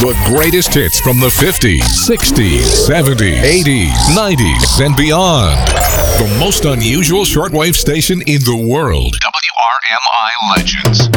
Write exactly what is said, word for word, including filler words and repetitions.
The greatest hits from the fifties, sixties, seventies, eighties, nineties, and beyond. The most unusual shortwave station in the world. W R M I Legends.